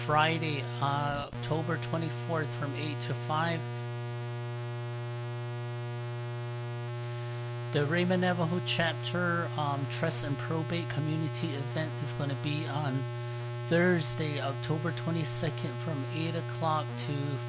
Friday, October 24th from 8 to 5. The Raymond Navajo chapter trust and probate community event is going to be on Thursday, October 22nd from 8 o'clock to